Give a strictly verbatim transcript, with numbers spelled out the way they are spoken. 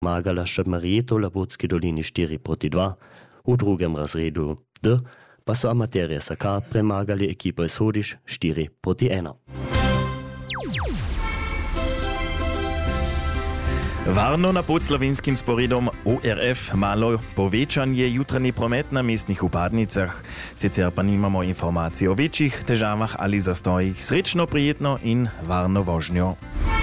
Magala Šabmarieto Labotski dolini štyri proti dva, u drugem razredu D pa so amaterje S A K premagali ekipo iz Hodiš štyri proti ena. Varno na podslovinskim sporedom O R F malo povečanje jutranje promet na mestnih upadnicah. Sicer pa nimamo informacij o večjih težavah ali zastojih. Srečno, prijetno in varno vožnjo.